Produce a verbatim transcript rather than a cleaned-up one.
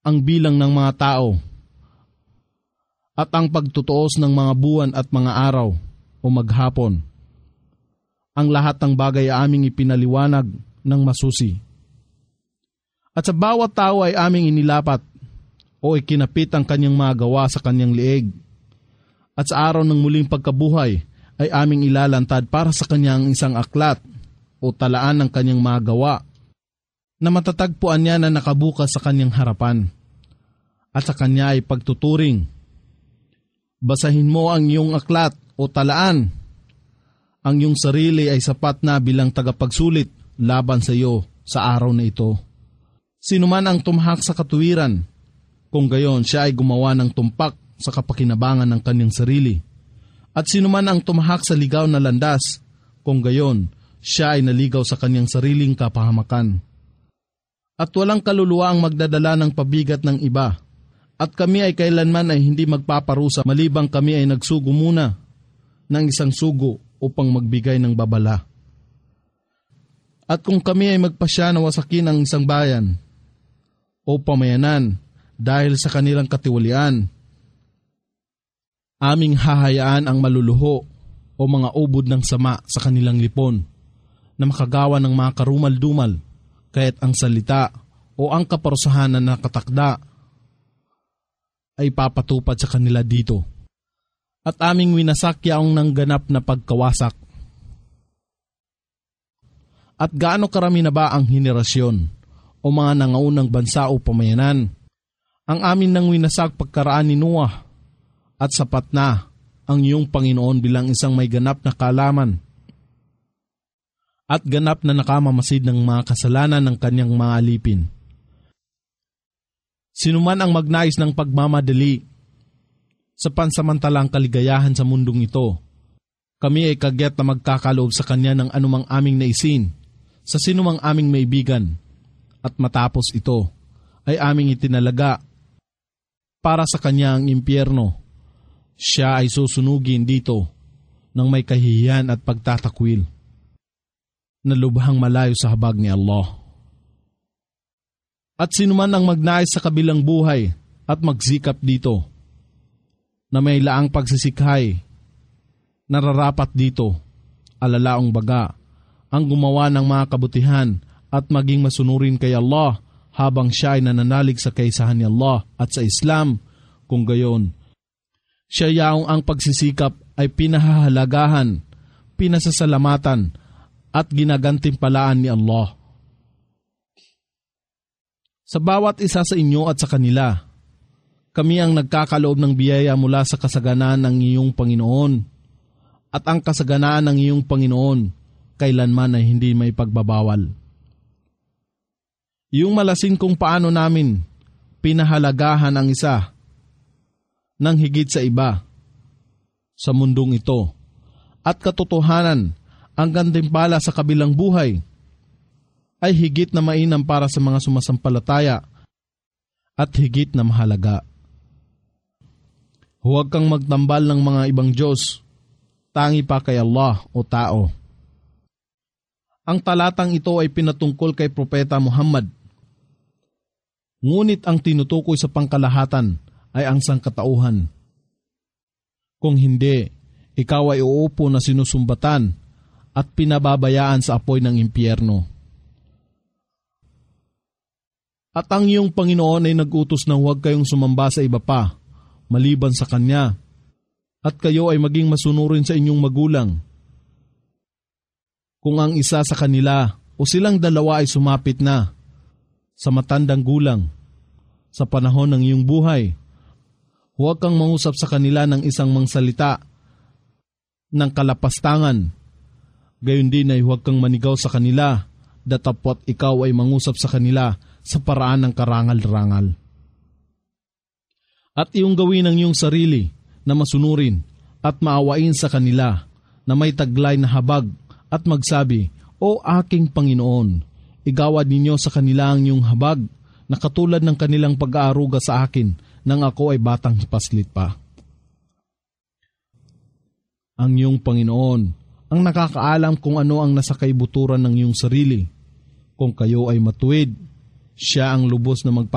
ang bilang ng mga tao at ang pagtutuos ng mga buwan at mga araw o maghapon. Ang lahat ng bagay ay aming ipinaliwanag ng masusi. At sa bawat tao ay aming inilapat o ikinapit ang kanyang mga gawa sa kanyang lieg. At sa araw ng muling pagkabuhay ay aming ilalantad para sa kanyang isang aklat o talaan ng kanyang mga gawa na matatagpuan niya na nakabukas sa kanyang harapan. At sa kanya ay pagtuturing. Basahin mo ang iyong aklat o talaan. Ang iyong sarili ay sapat na bilang tagapagsulit laban sa iyo sa araw na ito. Sino man ang tumahak sa katuwiran, kung gayon siya ay gumawa ng tumpak sa kapakinabangan ng kanyang sarili. At sino man ang tumahak sa ligaw na landas, kung gayon siya ay naligaw sa kanyang sariling kapahamakan. At walang kaluluwa ang magdadala ng pabigat ng iba. At kami ay kailanman ay hindi magpaparusa malibang kami ay nagsugo muna ng isang sugo upang magbigay ng babala. At kung kami ay magpasya na wasakin ang isang bayan o pamayanan dahil sa kanilang katiwalian, aming hahayaan ang maluluho o mga ubod ng sama sa kanilang lipon na makagawa ng mga karumal-dumal, kaya't ang salita o ang kaparusahan na nakatakda ay papatupad sa kanila dito. At aming winasak yaong nangganap na pagkawasak. At gaano karami na ba ang henerasyon o mga nangaunang bansa o pamayanan? Ang amin nang winasak pagkaraan ni Noah, at sapat na ang iyong Panginoon bilang isang may ganap na kaalaman at ganap na nakamamasid ng mga kasalanan ng kanyang mga alipin. Sino man ang magnais ng pagmamadali sa pansamantalang kaligayahan sa mundong ito, kami ay kagyat na magkakaloob sa kanya ng anumang aming naisin sa sinumang aming maibigan, at matapos ito ay aming itinalaga para sa kanya ang impyerno. Siya ay susunugin dito ng may kahihiyan at pagtatakwil na lubhang malayo sa habag ni Allah. At sino man ang magnais sa kabilang buhay at magsikap dito na may laang pagsisikhay, nararapat dito, alalaong baga, ang gumawa ng mga kabutihan at maging masunurin kay Allah habang siya ay nananalig sa kaisahan ni Allah at sa Islam. Kung gayon, siya yaong ang pagsisikap ay pinahahalagahan, pinasasalamatan at ginagantimpalaan ni Allah. Sa bawat isa sa inyo at sa kanila, kami ang nagkakaloob ng biyaya mula sa kasaganaan ng iyong Panginoon, at ang kasaganaan ng iyong Panginoon kailanman ay hindi may pagbabawal. Yung malasin kung paano namin pinahalagahan ang isa ng higit sa iba sa mundong ito, at katotohanan ang gantimpala sa kabilang buhay ay higit na mainam para sa mga sumasampalataya at higit na mahalaga. Huwag kang magtambal ng mga ibang Diyos, tangi pa kay Allah o tao. Ang talatang ito ay pinatungkol kay Propeta Muhammad. Ngunit ang tinutukoy sa pangkalahatan ay ang sangkatauhan. Kung hindi, ikaw ay uupo na sinusumbatan at pinababayaan sa apoy ng impyerno. At ang iyong Panginoon ay nag-utos na huwag kayong sumamba sa iba pa, maliban sa Kanya, at kayo ay maging masunurin sa inyong magulang. Kung ang isa sa kanila o silang dalawa ay sumapit na sa matandang gulang sa panahon ng iyong buhay, huwag kang mangusap sa kanila ng isang mangsalita ng kalapastangan. Gayon din ay huwag kang manigaw sa kanila, datapwat ikaw ay mangusap sa kanila sa paraan ng karangal-rangal. At iyong gawin ang iyong sarili na masunurin at maawain sa kanila na may taglay na habag at magsabi, O aking Panginoon, igawad ninyo sa kanila ang iyong habag na katulad ng kanilang pag-aaruga sa akin nang ako ay batang hipaslit pa. Ang iyong Panginoon ang nakakaalam kung ano ang nasa kaibuturan ng iyong sarili. Kung kayo ay matuwid, siya ang lubos na magpapalala